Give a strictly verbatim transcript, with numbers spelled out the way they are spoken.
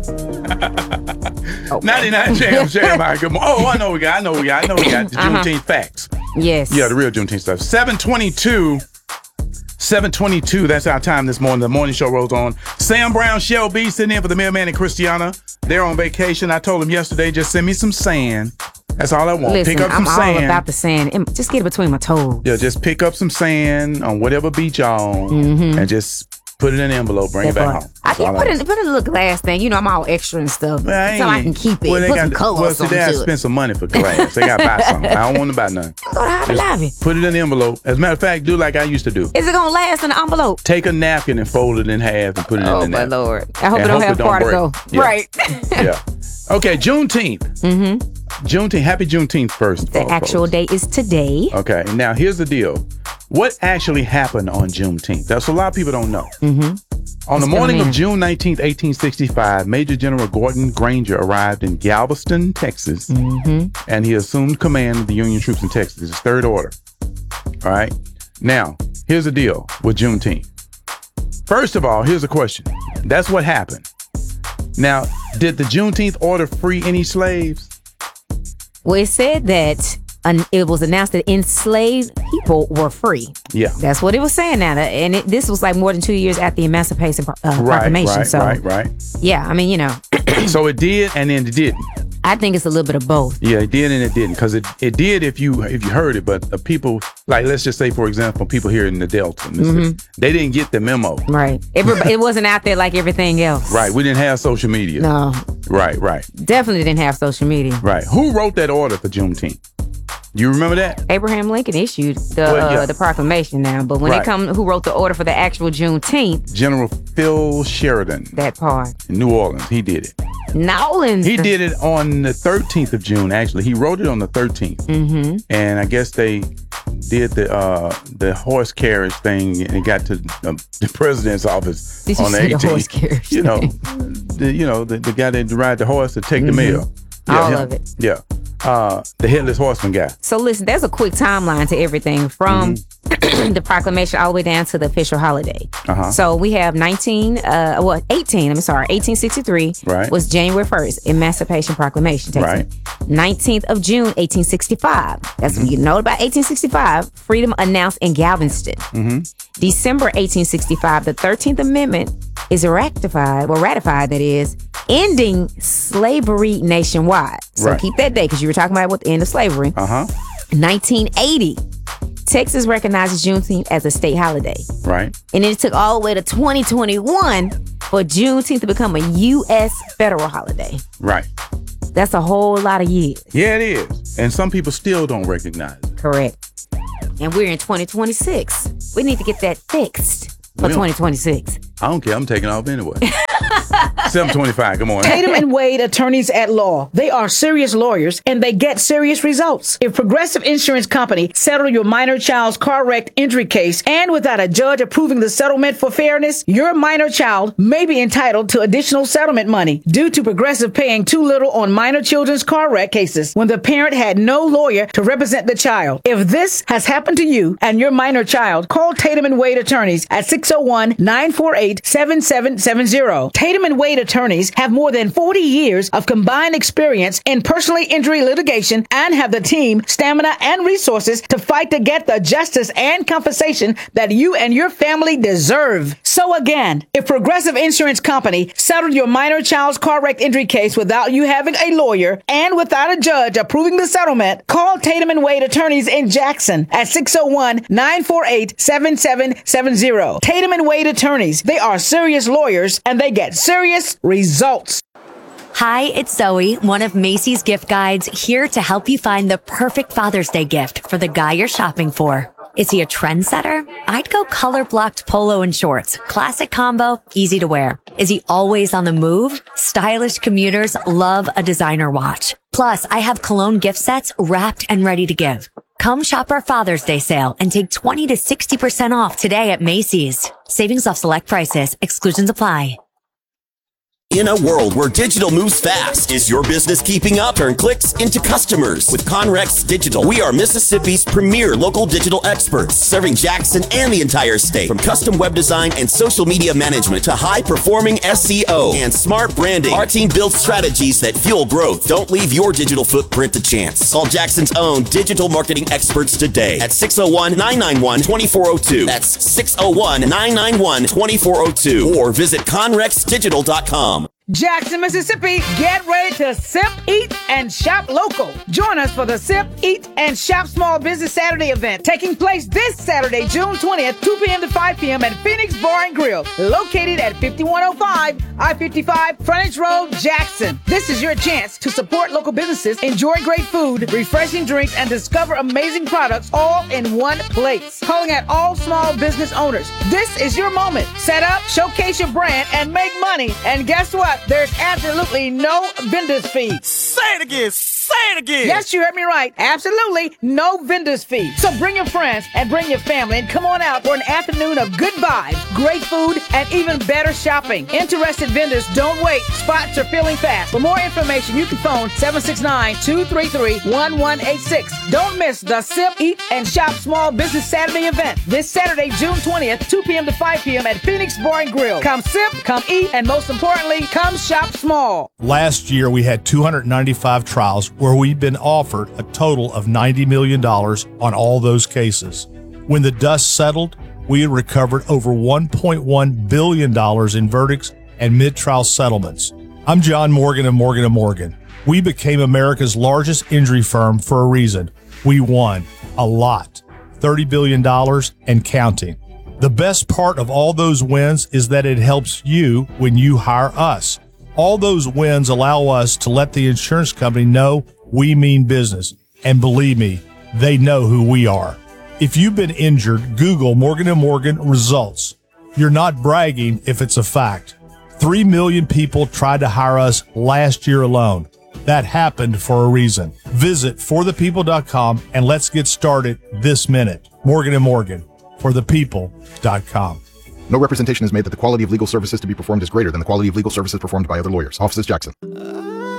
Okay. ninety-nine Jam, Jeremiah. Good morning. Oh, I know we got. I know we got. I know we got the Uh-huh. Juneteenth facts. Yes. Yeah, the real Juneteenth stuff. seven twenty-two. seven twenty-two. That's our time this morning. The morning show rolls on. Sam Brown, Shell B, sitting in for the mailman and Christiana. They're on vacation. I told them yesterday, just send me some sand. That's all I want. Listen, pick up some I'm sand. all about the sand. Em- Just get it between my toes. Yeah, just pick up some sand on whatever beach y'all on Mm-hmm. and just put it in an envelope, bring it back home. I That's can all put I it, want. put it in a little glass thing. You know, I'm all extra and stuff. Well, I so I ain't- can keep it. Well, they put got some to- color well, or see, they something got to to it. spend some money for glass. They got to buy something. I don't want to buy nothing. Go to Hobby Lobby. Just put it in the envelope. As a matter of fact, do like I used to do. Is it going to last in the envelope? Take a napkin and fold it in half and put it Oh, in the my napkin. Lord. I hope And it don't hope have it don't particle. break. Yeah. Right. Yeah. Okay, Juneteenth. Mm-hmm. Juneteenth. Happy Juneteenth first. The of all, actual folks. date is today. Okay, now here's the deal. What actually happened on Juneteenth? That's a lot of people don't know. Mm-hmm. On the Let's morning fill 'em of in. June nineteenth, eighteen sixty-five, Major General Gordon Granger arrived in Galveston, Texas, Mm-hmm. and he assumed command of the Union troops in Texas. His third order. All right. Now, here's the deal with Juneteenth. First of all, here's a question. That's what happened. Now, did the Juneteenth order free any slaves? Well, it said that an, it was announced that enslaved people were free. Yeah. That's what it was saying now. And it, this was like more than two years after the Emancipation uh, Right, Proclamation. right, so, right, right. yeah, I mean, you know, So it did, and then it didn't. I think it's a little bit of both. Yeah, it did and it didn't, because it, it did if you if you heard it, but the people, like let's just say for example, people here in the Delta, Mississippi, they didn't get the memo. Right. Everybody, it wasn't out there like everything else. Right, we didn't have social media. No, Right, right, definitely didn't have social media. right. Who wrote that order for Juneteenth? You remember that? Abraham Lincoln issued the Well, yeah. uh, the proclamation now, but when Right. it comes, who wrote the order for the actual Juneteenth? General Phil Sheridan That part. in New Orleans. He did it. Nolans. He did it on the thirteenth of June. Actually, he wrote it on the thirteenth, Mm-hmm. and I guess they did the uh, the horse carriage thing, and it got to uh, the president's office Did you on the say the eighteenth. horse carriage You know, thing? the you know the, the guy that ride the horse to take the mail. All him. of it. Yeah, uh, the headless horseman guy. So listen, there's a quick timeline to everything from the proclamation all the way down to the official holiday. Uh-huh. So we have nineteen, uh, what, eighteen, I'm sorry, eighteen sixty-three Right. was January first, Emancipation Proclamation. takes Right. it. nineteenth of June, eighteen sixty-five. That's Mm-hmm. what you know about eighteen sixty-five. Freedom announced in Galveston. Mm-hmm. December eighteen sixty-five, the thirteenth Amendment is ratified, well, ratified, that is, ending slavery nationwide. So Right. keep that date because you were talking about what the end of slavery. Uh huh. nineteen eighty, Texas recognizes Juneteenth as a state holiday. Right. And then it took all the way to twenty twenty-one for Juneteenth to become a U S federal holiday. Right. That's a whole lot of years. Yeah, it is. And some people still don't recognize it. Correct. And we're in twenty twenty-six. We need to get that fixed for We don't- twenty twenty-six. I don't care. I'm taking off anyway. seven twenty-five. Good morning. Tatum and Wade attorneys at law. They are serious lawyers and they get serious results. If Progressive Insurance Company settled your minor child's car wreck injury case and without a judge approving the settlement for fairness, your minor child may be entitled to additional settlement money due to Progressive paying too little on minor children's car wreck cases when the parent had no lawyer to represent the child. If this has happened to you and your minor child, call Tatum and Wade attorneys at six oh one, nine four eight, seven seven seven zero. Tatum and Wade attorneys have more than forty years of combined experience in personal injury litigation and have the team, stamina, and resources to fight to get the justice and compensation that you and your family deserve. So again, if Progressive Insurance Company settled your minor child's car wreck injury case without you having a lawyer and without a judge approving the settlement, call Tatum and Wade attorneys in Jackson at six oh one, nine four eight, seven seven seven zero. Tatum and Wade attorneys, they are serious lawyers and they get serious results. Hi, it's Zoe, one of Macy's gift guides, here to help you find the perfect Father's Day gift for the guy you're shopping for. Is he a trendsetter? I'd go color blocked polo and shorts. Classic combo, easy to wear. Is he always on the move? Stylish commuters love a designer watch. Plus, I have cologne gift sets wrapped and ready to give. Come shop our Father's Day sale and take twenty to sixty percent off today at Macy's. Savings off select prices. Exclusions apply. In a world where digital moves fast, is your business keeping up? Turn clicks into customers with Conrex Digital. We are Mississippi's premier local digital experts, serving Jackson and the entire state. From custom web design and social media management to high-performing S E O and smart branding, our team builds strategies that fuel growth. Don't leave your digital footprint to chance. Call Jackson's own digital marketing experts today at six oh one, nine nine one, two four oh two. That's six oh one, nine nine one, two four oh two. Or visit conrex digital dot com. Jackson, Mississippi, get ready to sip, eat, and shop local. Join us for the Sip, Eat, and Shop Small Business Saturday event taking place this Saturday, June twentieth, two p.m. to five p.m. at Phoenix Bar and Grill, located at fifty-one oh five I fifty-five Frontage Road, Jackson. This is your chance to support local businesses, enjoy great food, refreshing drinks, and discover amazing products all in one place. Calling at all small business owners. This is your moment. Set up, showcase your brand, and make money. And guess what? There's absolutely no vendor's fee. Say it again. Say it again. Yes, you heard me right. Absolutely no vendor's fee. So bring your friends and bring your family and come on out for an afternoon of good vibes, great food, and even better shopping. Interested vendors, don't wait. Spots are filling fast. For more information, you can phone seven six nine, two three three, one one eight six. Don't miss the Sip, Eat, and Shop Small Business Saturday event this Saturday, June twentieth, two p.m. to five p.m. at Phoenix Bar and Grill. Come sip, come eat, and most importantly, come shop small. Last year, we had two hundred ninety-five trials where we've been offered a total of ninety million dollars on all those cases. When the dust settled, we recovered over one point one billion dollars in verdicts and mid-trial settlements. I'm John Morgan of Morgan and Morgan. We became America's largest injury firm for a reason. We won a lot, thirty billion dollars and counting. The best part of all those wins is that it helps you when you hire us. All those wins allow us to let the insurance company know we mean business. And believe me, they know who we are. If you've been injured, Google Morgan and Morgan results. You're not bragging if it's a fact. Three million people tried to hire us last year alone. That happened for a reason. Visit for the people dot com and let's get started this minute. Morgan and Morgan, for the people dot com. No representation is made that the quality of legal services to be performed is greater than the quality of legal services performed by other lawyers. Offices Jackson.